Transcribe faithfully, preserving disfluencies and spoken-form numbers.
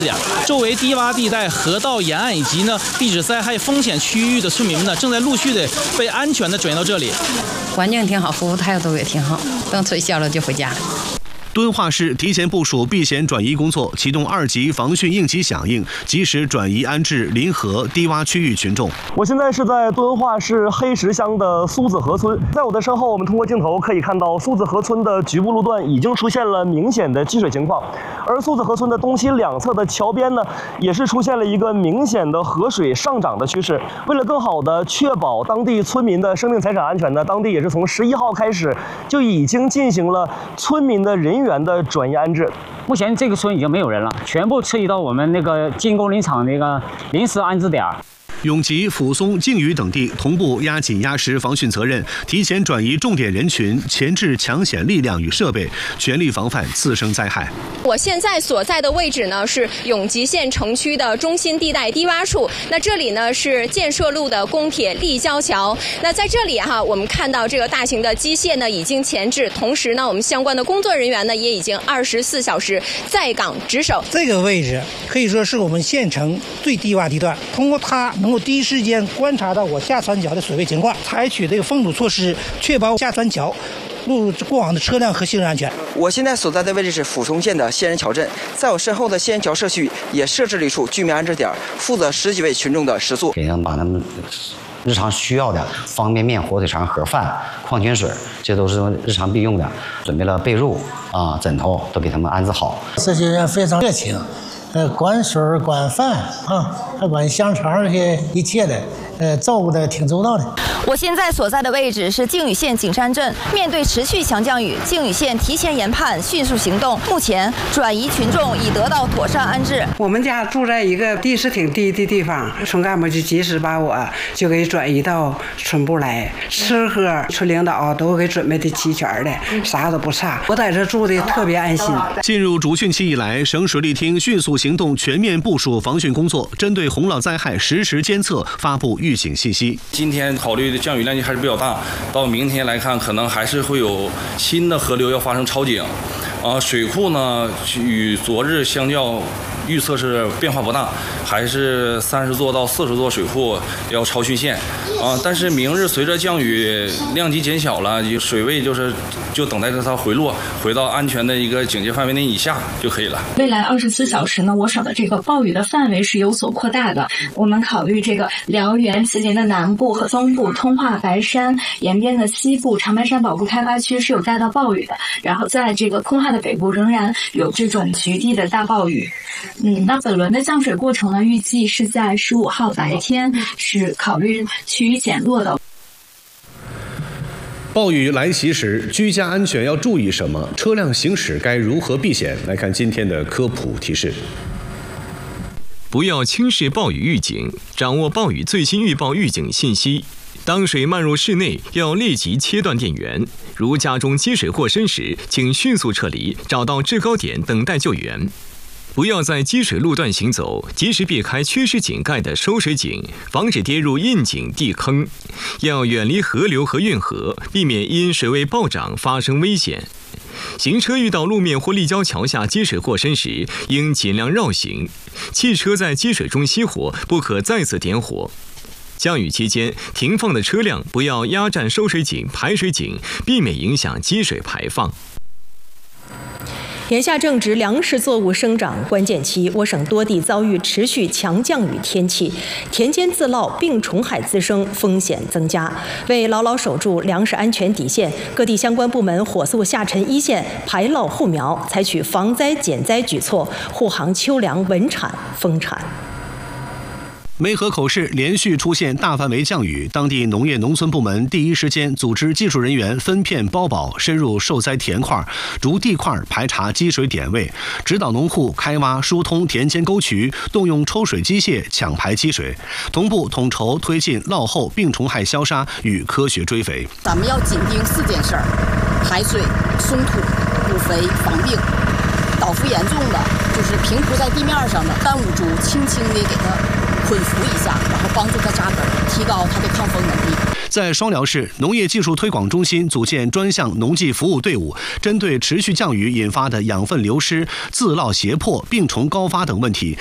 周围低洼地带、河道沿岸以及呢地质灾害风险区域的村民们呢，正在陆续的被安全的转移到这里。 环境挺好，服务态度也挺好，等吹消了就回家。 敦化市提前部署避险转移工作，启动二级防汛应急响应，及时转移安置临河低洼区域群众。 我现在是在敦化市黑石乡的苏子河村，在我的身后，我们通过镜头可以看到苏子河村的局部路段已经出现了明显的积水情况，而苏子河村的东西两侧的桥边呢，也是出现了一个明显的河水上涨的趋势。为了更好的确保当地村民的生命财产安全呢，当地也是从十一号开始就已经进行了村民的人员的转移安置。 目前这个村已经没有人了，全部撤移到我们那个进攻林场那个临时安置点。 永吉、抚松、靖宇等地同步压紧压实防汛责任，提前转移重点人群，前置抢险力量与设备，全力防范次生灾害。 我现在所在的位置呢是永吉县城区的中心地带低洼处，那这里呢是建设路的公铁立交桥。那在这里哈，我们看到这个大型的机械呢已经前置，同时呢我们相关的工作人员呢也已经二十四小时在岗值守。 这个位置可以说是我们县城最低洼地段，通过它能够第一时间观察到我下船桥的水位情况，采取这个封堵措施，确保下船桥路过往的车辆和行人安全。 我现在所在的位置是抚松县的仙人桥镇，在我身后的仙人桥社区也设置了一处居民安置点，负责十几位群众的食宿， 给他们把他们日常需要的方便面、火腿肠、盒饭、矿泉水，这都是日常必用的。准备了被褥啊、枕头，都给他们安置好。 这些人非常热情。呃，管水管饭啊，还管香肠这些一切的，呃，照顾的挺周到的。 我现在所在的位置是靖宇县景山镇，面对持续强降雨，靖宇县提前研判，迅速行动。目前转移群众已得到妥善安置。 我们家住在一个地势挺低的地方，村干部就及时把我就给转移到村部来，吃喝村领导都给准备的齐全的，啥都不差。我在这住的特别安心。 进入主汛期以来，省水利厅迅速行动，全面部署防汛工作，针对洪涝灾害实时监测，发布预警信息。 今天考虑的降雨量级还是比较大，到明天来看，可能还是会有新的河流要发生超警。啊，水库呢与昨日相较，预测是变化不大，还是三十座到四十座水库要超汛线。啊，但是明日随着降雨量级减小了，水位就是就等待着它回落，回到安全的一个警戒范围内以下就可以了。 未来二十四小时呢，我省的这个暴雨的范围是有所扩大的。我们考虑这个辽源、吉林的南部和东部、通化、白山沿边的西部、长白山保护开发区是有带到暴雨的，然后在这个空汉的北部仍然有这种局地的大暴雨。嗯，那本轮的降水过程呢，预计是在十五号白天是考虑趋于减弱的。 暴雨来袭时，居家安全要注意什么？车辆行驶该如何避险？来看今天的科普提示。 不要轻视暴雨预警，掌握暴雨最新预报预警信息。当水漫入室内，要立即切断电源。如家中积水过深时，请迅速撤离，找到制高点等待救援。不要在积水路段行走，及时避开缺失井盖的收水井，防止跌入窨井、地坑。要远离河流和运河，避免因水位暴涨发生危险。行车遇到路面或立交桥下积水过深时，应尽量绕行。汽车在积水中熄火，不可再次点火。降雨期间，停放的车辆不要压占收水井、排水井，避免影响积水排放。 眼下正值粮食作物生长关键期，我省多地遭遇持续强降雨天气，田间自涝、病虫害滋生，风险增加。为牢牢守住粮食安全底线，各地相关部门火速下沉一线，排涝护苗，采取防灾减灾举措，护航秋粮稳产丰产。 梅河口市连续出现大范围降雨，当地农业农村部门第一时间组织技术人员分片包保，深入受灾田块、逐地块排查积水点位，指导农户开挖疏通田间沟渠，动用抽水机械抢排积水，同步统筹推进涝后病虫害消杀与科学追肥。 咱们要紧盯四件事儿：排水、松土、补肥、防病。倒伏严重的，就是平铺在地面上的干五株，轻轻地给它捆服一下，然后帮助它扎根，提高它的抗风能力。 在双辽市，农业技术推广中心组建专项农技服务队伍，针对持续降雨引发的养分流失、自涝胁迫、病虫高发等问题，